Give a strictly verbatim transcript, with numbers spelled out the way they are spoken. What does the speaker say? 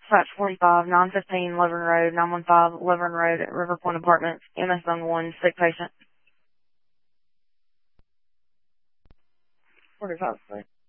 Dispatch forty-five, nine fifteen Laverne Road, nine one five Laverne Road at River Point Apartments, M S Zone one, sick patient. forty-five, please.